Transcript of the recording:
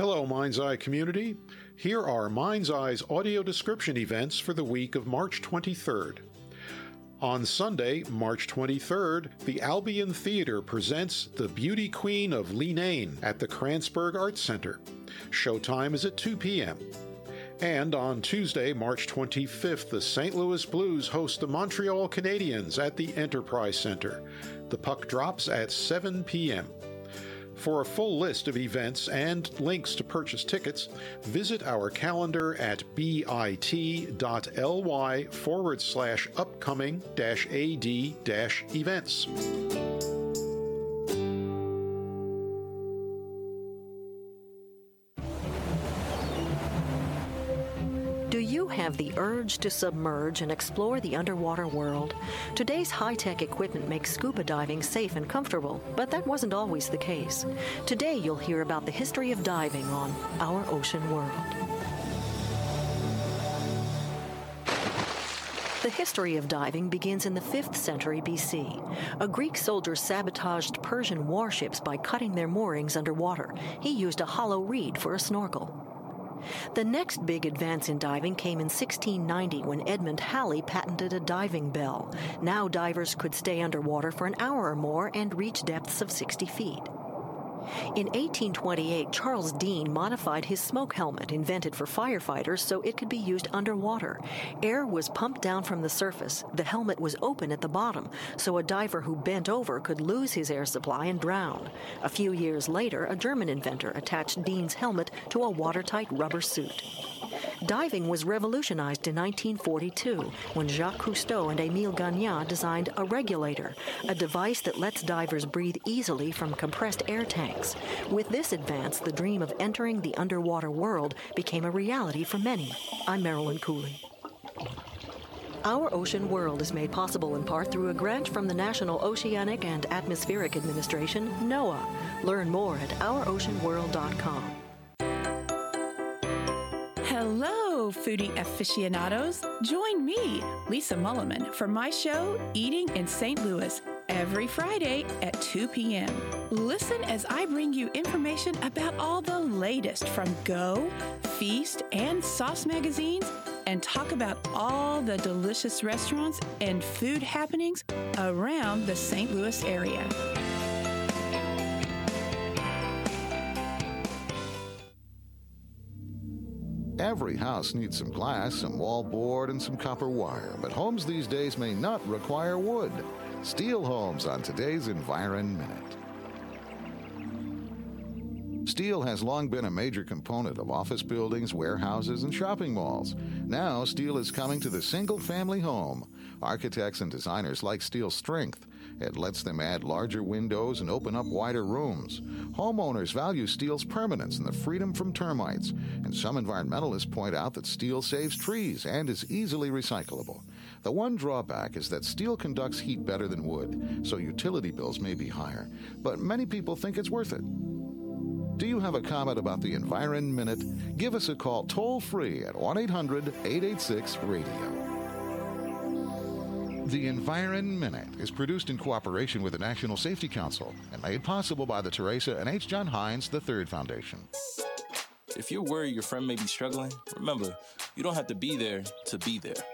Hello, Mind's Eye community. Here are Mind's Eye's audio description events for the week of March 23rd. On Sunday, March 23rd, the Albion Theater presents The Beauty Queen of Leenane at the Kranzberg Arts Center. Showtime is at 2 p.m. And on Tuesday, March 25th, the St. Louis Blues host the Montreal Canadiens at the Enterprise Center. The puck drops at 7 p.m. For a full list of events and links to purchase tickets, visit our calendar at bit.ly/upcoming-ad-events. Do you have the urge to submerge and explore the underwater world? Today's high-tech equipment makes scuba diving safe and comfortable, but that wasn't always the case. Today you'll hear about the history of diving on Our Ocean World. The history of diving begins in the 5th century BC. A Greek soldier sabotaged Persian warships by cutting their moorings underwater. He used a hollow reed for a snorkel. The next big advance in diving came in 1690 when Edmund Halley patented a diving bell. Now divers could stay underwater for an hour or more and reach depths of 60 feet. In 1828, Charles Dean modified his smoke helmet, invented for firefighters, so it could be used underwater. Air was pumped down from the surface. The helmet was open at the bottom, so a diver who bent over could lose his air supply and drown. A few years later, a German inventor attached Dean's helmet to a watertight rubber suit. Diving was revolutionized in 1942 when Jacques Cousteau and Émile Gagnan designed a regulator, a device that lets divers breathe easily from compressed air tanks. With this advance, the dream of entering the underwater world became a reality for many. I'm Marilyn Cooley. Our Ocean World is made possible in part through a grant from the National Oceanic and Atmospheric Administration, NOAA. Learn more at ouroceanworld.com. Hello, foodie aficionados. Join me, Lisa Mulliman, for my show, Eating in St. Louis, every Friday at 2 p.m. Listen as I bring you information about all the latest from Go, Feast, and Sauce magazines, and talk about all the delicious restaurants and food happenings around the St. Louis area. Every house needs some glass, some wallboard, and some copper wire, but homes these days may not require wood. Steel Homes on today's Environ Minute. Steel has long been a major component of office buildings, warehouses, and shopping malls. Now, steel is coming to the single-family home. Architects and designers like steel's strength. It lets them add larger windows and open up wider rooms. Homeowners value steel's permanence and the freedom from termites. And some environmentalists point out that steel saves trees and is easily recyclable. The one drawback is that steel conducts heat better than wood, so utility bills may be higher. But many people think it's worth it. Do you have a comment about the Environ Minute? Give us a call toll-free at 1-800-886-RADIO. The Environ Minute is produced in cooperation with the National Safety Council and made possible by the Teresa and H. John Heinz III Foundation. If you're worried your friend may be struggling, remember, you don't have to be there to be there.